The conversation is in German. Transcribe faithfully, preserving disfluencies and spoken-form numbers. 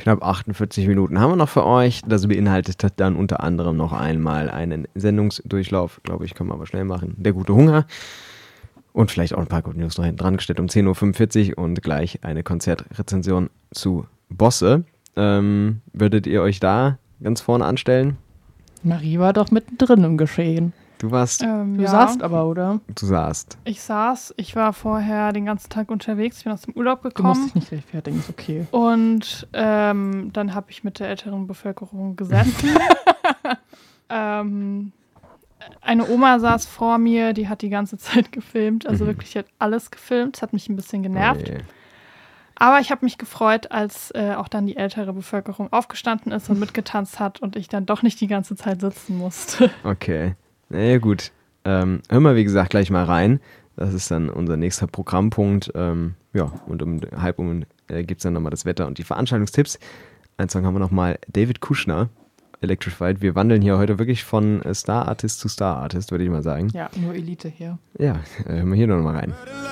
Knapp achtundvierzig Minuten haben wir noch für euch. Das beinhaltet dann unter anderem noch einmal einen Sendungsdurchlauf. Glaube ich, kann man aber schnell machen. Der gute Hunger. Und vielleicht auch ein paar Good News noch hinten dran gestellt um zehn Uhr fünfundvierzig und gleich eine Konzertrezension zu Bosse. Ähm, würdet ihr euch da ganz vorne anstellen? Marie war doch mittendrin im Geschehen. Du warst... Ähm, Du ja. saßt aber, oder? Du saßt. Ich saß, ich war vorher den ganzen Tag unterwegs, ich bin aus dem Urlaub Du musst gekommen. dich nicht rechtfertigen, ist okay. Und ähm, dann habe ich mit der älteren Bevölkerung gesessen. ähm, eine Oma saß vor mir, die hat die ganze Zeit gefilmt. Also Mhm. wirklich, die hat alles gefilmt. Das hat mich ein bisschen genervt. Oh je. Aber ich habe mich gefreut, als äh, auch dann die ältere Bevölkerung aufgestanden ist und mitgetanzt hat und ich dann doch nicht die ganze Zeit sitzen musste. Okay. Na ja, gut. Ähm, hören wir, wie gesagt, gleich mal rein. Das ist dann unser nächster Programmpunkt. Ähm, ja, und um halb um äh, gibt es dann nochmal das Wetter und die Veranstaltungstipps. Einen Song haben wir nochmal David Kushner, Electrified. Wir wandeln hier heute wirklich von Star Artist zu Star Artist, würde ich mal sagen. Ja, nur Elite hier. Ja, äh, hören wir hier nochmal rein.